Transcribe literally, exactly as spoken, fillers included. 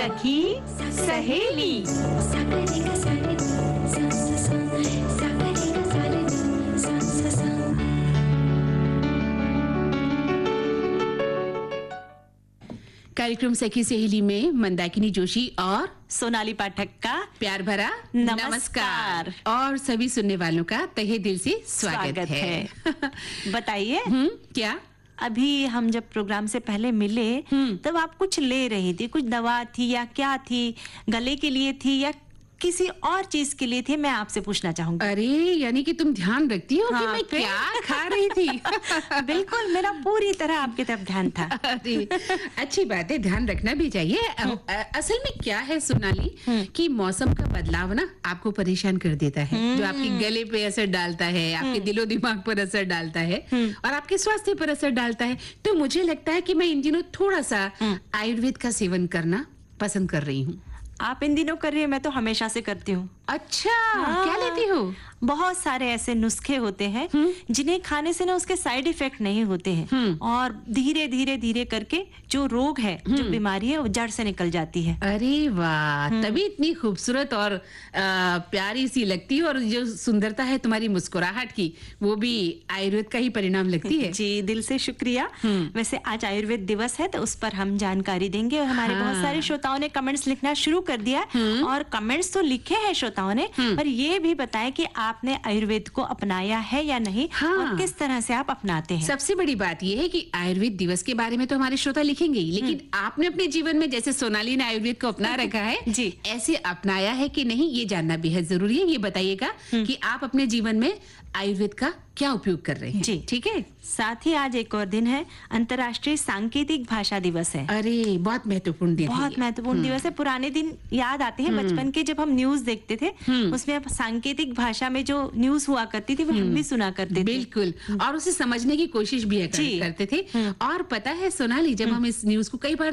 सखी सहेली। कार्यक्रम सखी सहेली में मंदाकिनी जोशी और सोनाली पाठक का प्यार भरा नमस्कार। नमस्कार और सभी सुनने वालों का तहे दिल से स्वागत, स्वागत है, है। बताइए हम्म क्या अभी हम जब प्रोग्राम से पहले मिले तब आप कुछ ले रही थी, कुछ दवा थी या क्या थी, गले के लिए थी या किसी और चीज के लिए थी, मैं आपसे पूछना चाहूंगी। अरे यानी कि तुम ध्यान रखती हो हाँ, कि मैं फिर? क्या खा रही थी। बिल्कुल, मेरा पूरी तरह आपकी तरफ ध्यान था। अरे अच्छी बात है, ध्यान रखना भी चाहिए। अ- अ- असल में क्या है सोनाली कि मौसम का बदलाव ना आपको परेशान कर देता है, जो आपके गले पे असर डालता है, आपके दिलो दिमाग पर असर डालता है और आपके स्वास्थ्य पर असर डालता है। तो मुझे लगता है कि मैं इन दिनों थोड़ा सा आयुर्वेद का सेवन करना पसंद कर रही हूँ। आप इन दिनों कर रही है, मैं तो हमेशा से करती हूँ। अच्छा, क्या लेती हो? बहुत सारे ऐसे नुस्खे होते हैं जिन्हें खाने से ना उसके साइड इफेक्ट नहीं होते हैं और धीरे धीरे धीरे करके जो रोग है, जो बीमारी है, वो जड़ से निकल जाती है। अरे वाह, तभी इतनी खूबसूरत और आ, प्यारी सी लगती है और जो सुंदरता है तुम्हारी मुस्कुराहट की, वो भी आयुर्वेद का ही परिणाम लगती है। जी, दिल से शुक्रिया। वैसे आज आयुर्वेद दिवस है तो उस पर हम जानकारी देंगे और हमारे हाँ। बहुत सारे श्रोताओं ने कमेंट्स लिखना शुरू कर दिया है और कमेंट्स तो लिखे हैं श्रोताओं ने, और ये भी बताएं कि आपने आयुर्वेद को अपनाया है या नहीं, हाँ। और किस तरह से आप अपनाते हैं। सबसे बड़ी बात यह है कि आयुर्वेद दिवस के बारे में तो हमारे श्रोता लिखेंगे ही, लेकिन आपने अपने जीवन में जैसे सोनाली ने आयुर्वेद को अपना रखा है जी। ऐसे अपनाया है कि नहीं, ये जानना बेहद जरूरी है। ये बताइएगा कि आप अपने जीवन में आयुर्वेद का क्या उपयोग कर रहे हैं। जी। ठीक है। साथ ही आज एक और दिन है, अंतर्राष्ट्रीय सांकेतिक भाषा दिवस है। अरे बहुत महत्वपूर्ण दिन है बहुत ये। महत्वपूर्ण दिवस है। पुराने दिन याद आते हैं बचपन के, जब हम न्यूज देखते थे उसमें अब सांकेतिक भाषा में जो न्यूज हुआ करती थी वो हम भी सुना करते थे। बिल्कुल, और उसे समझने की कोशिश भी जी। करते थे। और पता है सोनाली, जब हम इस न्यूज को कई बार